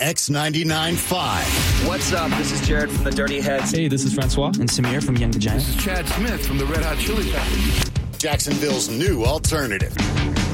X99.5. What's up? This is Jared from the Dirty Heads. Hey, this is Francois. And Samir from Young Vagina. This is Chad Smith from the Red Hot Chili Peppers. Jacksonville's new alternative.